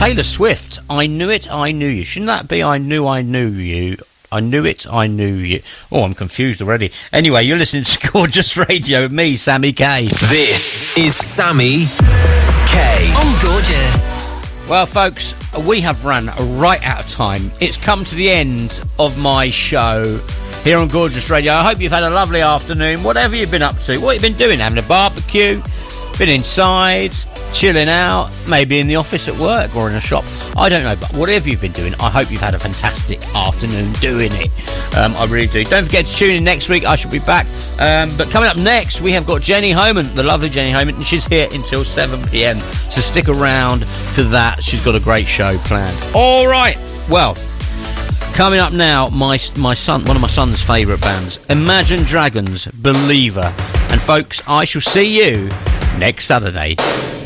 Taylor Swift, I Knew It, I Knew You. Shouldn't that be I Knew You? I Knew It, I Knew You. Oh, I'm confused already. Anyway, you're listening to Gorgeous Radio with me, Sammy K. This is Sammy K. On Gorgeous. Well, folks, we have run right out of time. It's come to the end of my show here on Gorgeous Radio. I hope you've had a lovely afternoon, whatever you've been up to. What you've been doing, having a barbecue, been inside, chilling out, maybe in the office at work or in a shop. I don't know, but whatever you've been doing, I hope you've had a fantastic afternoon doing it. I really do. Don't forget to tune in next week. I shall be back. But coming up next, we have got Jenny Homan, the lovely Jenny Homan, and she's here until 7 p.m. So stick around for that. She's got a great show planned. All right. Well, coming up now, my son, one of my son's favourite bands, Imagine Dragons, Believer. And folks, I shall see you next Saturday.